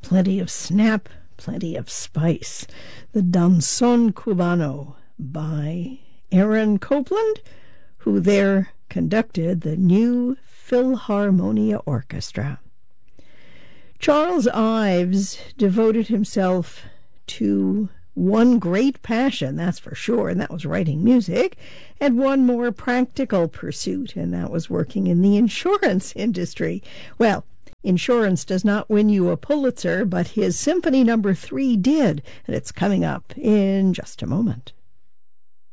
plenty of snap, plenty of spice. The Danzón Cubano by Aaron Copland, who there conducted the New Philharmonia Orchestra. Charles Ives devoted himself to one great passion, that's for sure, and that was writing music, and one more practical pursuit, and that was working in the insurance industry. Well, insurance does not win you a Pulitzer, but his Symphony No. 3 did, and it's coming up in just a moment.